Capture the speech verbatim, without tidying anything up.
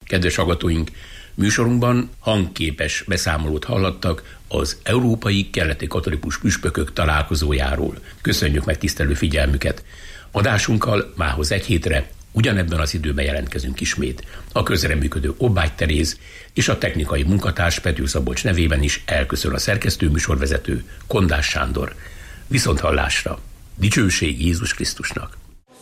Kedves hallgatóink, műsorunkban hangképes beszámolót hallhattak az Európai Keleti Katolikus Püspökök találkozójáról. Köszönjük megtisztelő figyelmüket! Adásunkkal mához egy hétre ugyanebben az időben jelentkezünk ismét. A közreműködő Obbágy Teréz és a technikai munkatárs Pető Szabolcs nevében is elköszön a szerkesztő műsorvezető Kondás Sándor. Viszont hallásra! Dicsőség Jézus Krisztusnak!